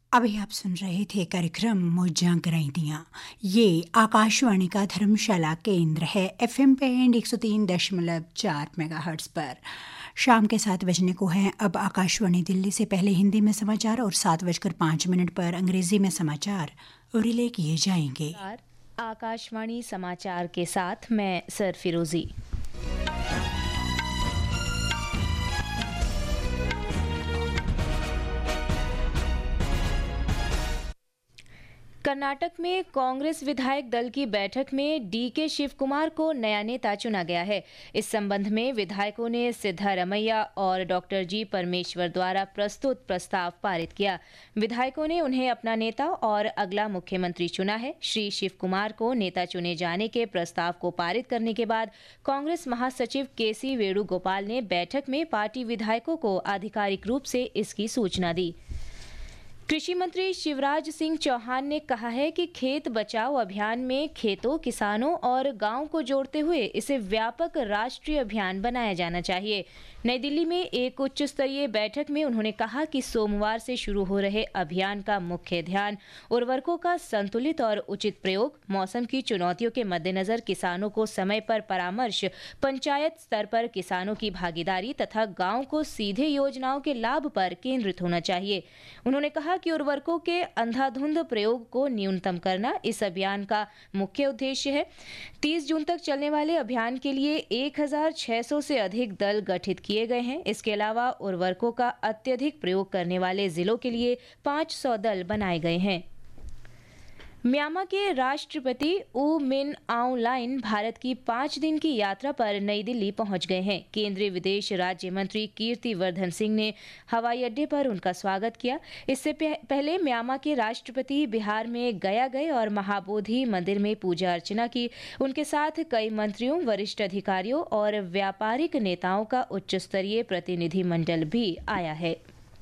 अभी आप सुन रहे थे कार्यक्रम मौजां कराइदियाँ। ये आकाशवाणी का धर्मशाला केंद्र है, FM बैंड 103.4 मेगाहर्ट्ज़ पर। शाम के 7 बजने को है अब आकाशवाणी दिल्ली से। पहले हिंदी में समाचार और 7:05 पर अंग्रेजी में समाचार रिले किए जाएंगे। आकाशवाणी समाचार के साथ मैं सर फिरोजी। कर्नाटक में कांग्रेस विधायक दल की बैठक में डीके शिव कुमार को नया नेता चुना गया है। इस संबंध में विधायकों ने सिद्धारमैया और डॉक्टर जी परमेश्वर द्वारा प्रस्तुत प्रस्ताव पारित किया। विधायकों ने उन्हें अपना नेता और अगला मुख्यमंत्री चुना है। श्री शिव कुमार को नेता चुने जाने के प्रस्ताव को पारित करने के बाद कांग्रेस महासचिव केसी वेणुगोपाल ने बैठक में पार्टी विधायकों को आधिकारिक रूप से इसकी सूचना दी। कृषि मंत्री शिवराज सिंह चौहान ने कहा है कि खेत बचाओ अभियान में खेतों, किसानों और गांव को जोड़ते हुए इसे व्यापक राष्ट्रीय अभियान बनाया जाना चाहिए। नई दिल्ली में एक उच्च स्तरीय बैठक में उन्होंने कहा कि सोमवार से शुरू हो रहे अभियान का मुख्य ध्यान उर्वरकों का संतुलित और उचित प्रयोग, मौसम की चुनौतियों के मद्देनजर किसानों को समय पर परामर्श, पंचायत स्तर पर किसानों की भागीदारी तथा गांव को सीधे योजनाओं के लाभ पर केंद्रित होना चाहिए। उन्होंने कहा कि उर्वरकों के अंधाधुंध प्रयोग को न्यूनतम करना इस अभियान का मुख्य उद्देश्य है। 30 जून तक चलने वाले अभियान के लिए 1600 से अधिक दल गठित किए गए हैं। इसके अलावा उर्वरकों का अत्यधिक प्रयोग करने वाले जिलों के लिए 500 दल बनाए गए हैं। म्यांमार के राष्ट्रपति ऊ मिन आउं लाइन भारत की 5 दिन की यात्रा पर नई दिल्ली पहुंच गए हैं। केंद्रीय विदेश राज्य मंत्री कीर्तिवर्धन सिंह ने हवाई अड्डे पर उनका स्वागत किया। इससे पहले म्यांमार के राष्ट्रपति बिहार में गया गए और महाबोधि मंदिर में पूजा अर्चना की। उनके साथ कई मंत्रियों, वरिष्ठ अधिकारियों और व्यापारिक नेताओं का उच्च स्तरीय प्रतिनिधिमंडल भी आया है।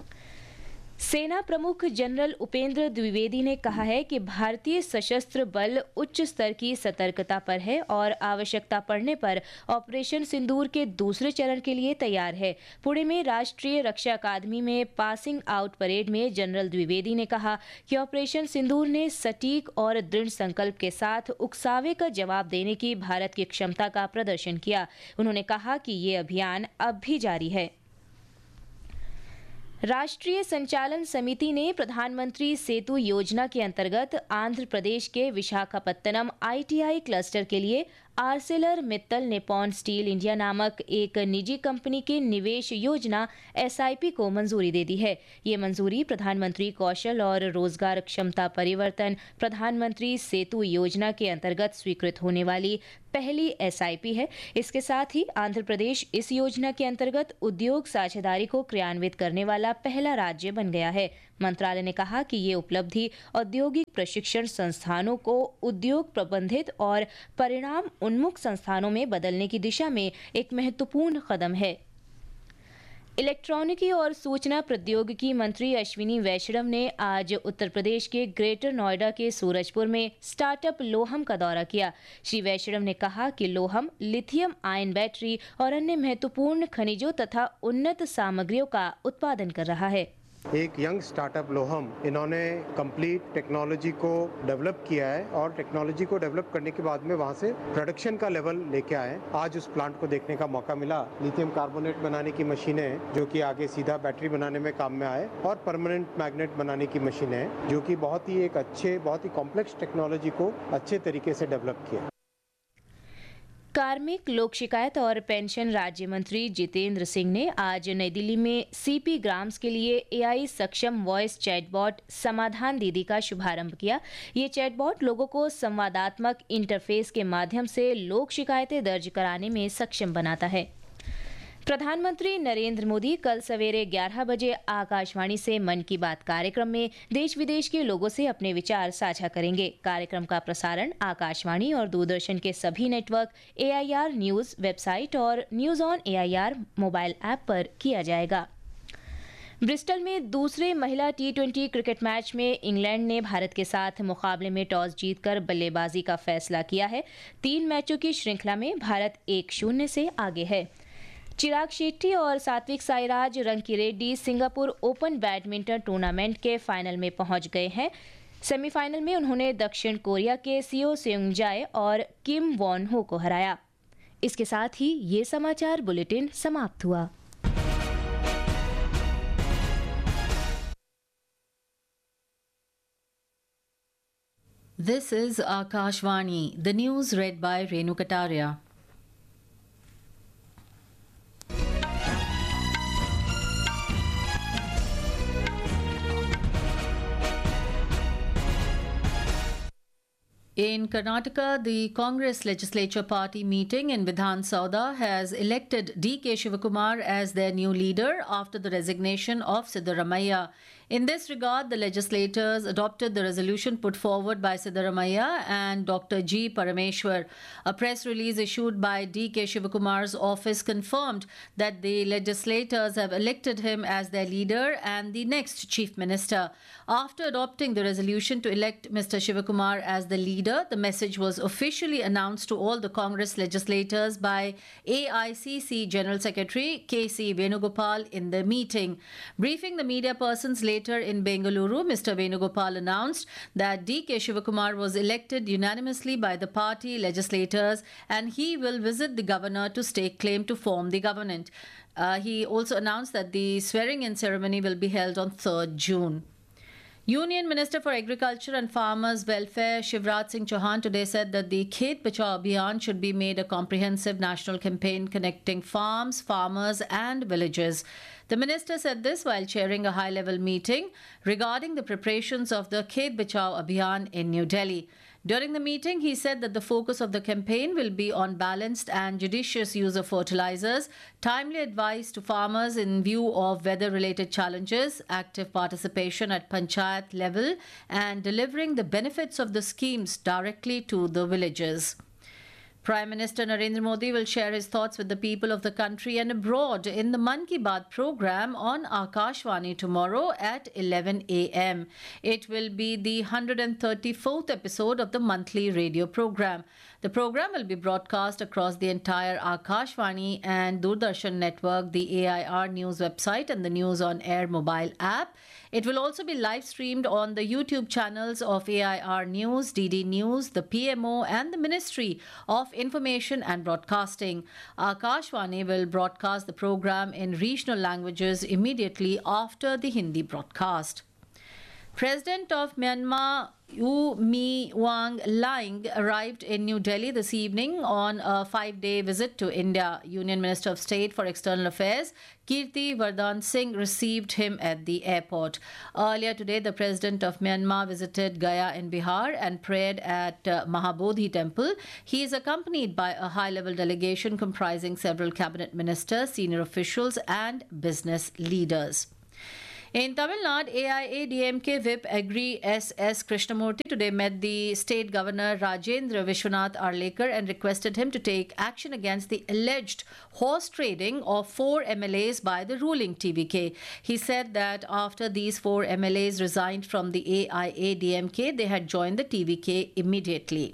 सेना प्रमुख जनरल उपेंद्र द्विवेदी ने कहा है कि भारतीय सशस्त्र बल उच्च स्तर की सतर्कता पर है और आवश्यकता पड़ने पर ऑपरेशन सिंदूर के दूसरे चरण के लिए तैयार है। पुणे में राष्ट्रीय रक्षा अकादमी में पासिंग आउट परेड में जनरल द्विवेदी ने कहा कि ऑपरेशन सिंदूर ने सटीक और दृढ़ संकल्प के साथ उकसावे का जवाब देने की भारत की क्षमता का प्रदर्शन किया। उन्होंने कहा कि ये अभियान अब भी जारी है। राष्ट्रीय संचालन समिति ने प्रधानमंत्री सेतु योजना के अंतर्गत आंध्र प्रदेश के विशाखापत्तनम ITI क्लस्टर के लिए Arcelor Mittal Nippon steel India नामक एक निजी कंपनी के निवेश योजना SIP को मंजूरी दे दी है। ये मंजूरी प्रधानमंत्री कौशल और रोजगार क्षमता परिवर्तन प्रधानमंत्री सेतु योजना के अंतर्गत स्वीकृत होने वाली पहली SIP है। इसके साथ ही आंध्र प्रदेश इस योजना के अंतर्गत उद्योग साझेदारी को क्रियान्वित करने वाला पहला राज्य बन गया है। मंत्रालय ने कहा कि ये उपलब्धि औद्योगिक प्रशिक्षण संस्थानों को उद्योग प्रबंधित और परिणाम उन्मुख संस्थानों में बदलने की दिशा में एक महत्वपूर्ण कदम है। इलेक्ट्रॉनिकी और सूचना प्रौद्योगिकी मंत्री अश्विनी वैष्णव ने आज उत्तर प्रदेश के ग्रेटर नोएडा के सूरजपुर में स्टार्टअप लोहम का दौरा किया। श्री वैष्णव ने कहा कि लोहम लिथियम आयन बैटरी और अन्य महत्वपूर्ण खनिजों तथा उन्नत सामग्रियों का उत्पादन कर रहा है। एक यंग स्टार्टअप लोहम, इन्होंने कंप्लीट टेक्नोलॉजी को डेवलप किया है और टेक्नोलॉजी को डेवलप करने के बाद में वहाँ से प्रोडक्शन का लेवल लेके आए। आज उस प्लांट को देखने का मौका मिला। लिथियम कार्बोनेट बनाने की मशीनें हैं जो कि आगे सीधा बैटरी बनाने में काम में आए और परमानेंट मैग्नेट बनाने की मशीनें हैं जो कि बहुत ही कॉम्प्लेक्स टेक्नोलॉजी को अच्छे तरीके से डेवलप किया। कार्मिक, लोक शिकायत और पेंशन राज्य मंत्री जितेंद्र सिंह ने आज नई दिल्ली में CP ग्राम्स के लिए AI सक्षम वॉइस चैटबॉट समाधान दीदी का शुभारंभ किया। ये चैटबॉट लोगों को संवादात्मक इंटरफेस के माध्यम से लोक शिकायतें दर्ज कराने में सक्षम बनाता है। प्रधानमंत्री नरेंद्र मोदी कल सवेरे 11 बजे आकाशवाणी से मन की बात कार्यक्रम में देश विदेश के लोगों से अपने विचार साझा करेंगे। कार्यक्रम का प्रसारण आकाशवाणी और दूरदर्शन के सभी नेटवर्क, AIR न्यूज वेबसाइट और news on AIR mobile app पर किया जाएगा। ब्रिस्टल में दूसरे महिला T20 क्रिकेट मैच में इंग्लैंड ने भारत के साथ मुकाबले में टॉस जीतकर बल्लेबाजी का फैसला किया है। 3 मैचों की श्रृंखला में भारत 1-0 से आगे है। चिराग शेट्टी और Satwik Sairaj Rankireddy Singapore open badminton tournament के फाइनल में पहुंच गए हैं। सेमीफाइनल में उन्होंने दक्षिण कोरिया के सियो सेउंग जाए और किम वॉन हो को हराया। इसके साथ ही ये समाचार बुलेटिन समाप्त हुआ। This is Akashvani, the news read by Renu Kataria. In Karnataka, the Congress Legislature Party meeting in Vidhan Sauda has elected D.K. Shivakumar as their new leader after the resignation of Siddaramaiah. In this regard, the legislators adopted the resolution put forward by Siddaramaiah and Dr. G. Parameshwar. A press release issued by D.K. Shivakumar's office confirmed that the legislators have elected him as their leader and the next chief minister. After adopting the resolution to elect Mr. Shivakumar as the leader, the message was officially announced to all the Congress legislators by AICC General Secretary K.C. Venugopal in the meeting. Briefing the media persons later in Bengaluru, Mr. Venugopal announced that D.K. Shivakumar was elected unanimously by the party legislators and he will visit the governor to stake claim to form the government. He also announced that the swearing-in ceremony will be held on 3rd June. Union Minister for Agriculture and Farmers Welfare Shivraj Singh Chauhan today said that the Khet Bachao Abhiyan should be made a comprehensive national campaign connecting farms, farmers and villages. The minister said this while chairing a high-level meeting regarding the preparations of the Khet Bachao Abhiyan in New Delhi. During the meeting, he said that the focus of the campaign will be on balanced and judicious use of fertilizers, timely advice to farmers in view of weather-related challenges, active participation at panchayat level, and delivering the benefits of the schemes directly to the villages. Prime Minister Narendra Modi will share his thoughts with the people of the country and abroad in the Mann Ki Baat program on Akashvani tomorrow at 11 a.m. It will be the 134th episode of the monthly radio program. The program will be broadcast across the entire Akashvani and Doordarshan network, the AIR News website and the News on Air mobile app. It will also be live streamed on the YouTube channels of AIR News, DD News, the PMO and the Ministry of Information and Broadcasting. Akashvani will broadcast the program in regional languages immediately after the Hindi broadcast. President of Myanmar U Mi Wang Laing arrived in New Delhi this evening on a 5-day visit to India. Union Minister of State for External Affairs Kirti Vardhan Singh received him at the airport. Earlier today, the President of Myanmar visited Gaya in Bihar and prayed at Mahabodhi Temple. He is accompanied by a high-level delegation comprising several cabinet ministers, senior officials and business leaders. In Tamil Nadu, AIADMK Whip Agri S.S. Krishnamurthy today met the state governor Rajendra Vishwanath Arlekar and requested him to take action against the alleged horse trading of 4 MLAs by the ruling TVK. He said that after these 4 MLAs resigned from the AIADMK, they had joined the TVK immediately.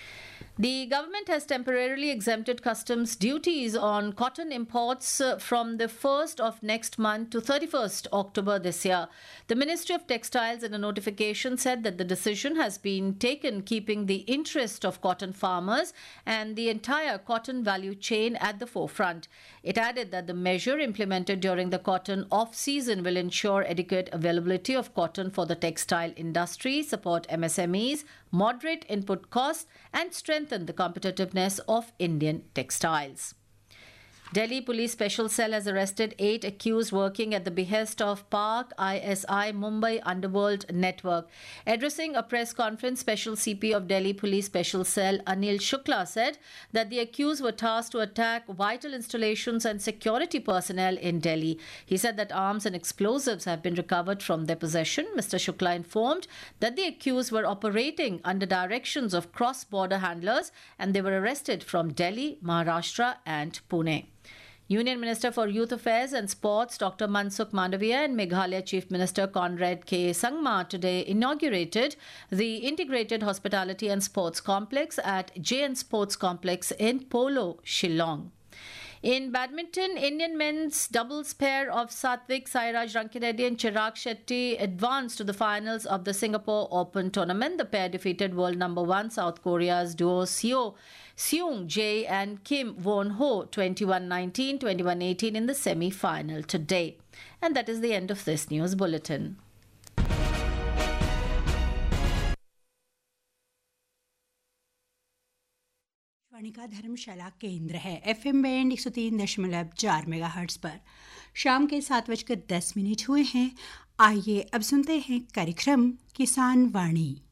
The government has temporarily exempted customs duties on cotton imports from the 1st of next month to 31st October this year. The Ministry of Textiles in a notification said that the decision has been taken keeping the interest of cotton farmers and the entire cotton value chain at the forefront. It added that the measure implemented during the cotton off-season will ensure adequate availability of cotton for the textile industry, support MSMEs, moderate input costs and strengthen the competitiveness of Indian textiles. Delhi Police Special Cell has arrested 8 accused working at the behest of Pak ISI Mumbai Underworld Network. Addressing a press conference, Special CP of Delhi Police Special Cell Anil Shukla said that the accused were tasked to attack vital installations and security personnel in Delhi. He said that arms and explosives have been recovered from their possession. Mr. Shukla informed that the accused were operating under directions of cross-border handlers and they were arrested from Delhi, Maharashtra and Pune. Union Minister for Youth Affairs and Sports Dr. Mansukh Mandaviya and Meghalaya Chief Minister Conrad K. Sangma today inaugurated the Integrated Hospitality and Sports Complex at JN Sports Complex in Polo, Shillong. In badminton, Indian men's doubles pair of Satvik Sairaj Rankireddy and Chirag Shetty advanced to the finals of the Singapore Open tournament. The pair defeated world number 1 South Korea's duo Seung Jae and Kim Won Ho 21-19, 21-18 in the semi-final today. And that is the end of this news bulletin. वाणी का धर्मशाला केंद्र है FM band 103.4 megahertz पर। शाम के 7:10 हुए हैं। आइए अब सुनते हैं कार्यक्रम किसान वाणी।